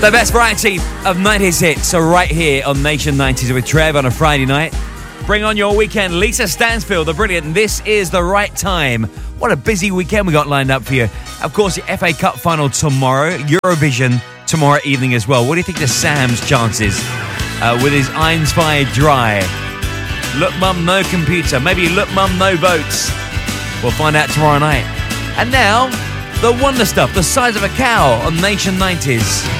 The best variety of 90s hits are right here on Nation 90s with Trev on a Friday night. Bring on your weekend. Lisa Stansfield, the brilliant This Is the Right Time. What a busy weekend we got lined up for you. Of course, the FA Cup final tomorrow. Eurovision tomorrow evening as well. What do you think of Sam's chances with his Eins Zwei Drei? Look Mum, no computer. Maybe Look Mum, no votes. We'll find out tomorrow night. And now, the wonder stuff, the size of a cow on Nation 90s.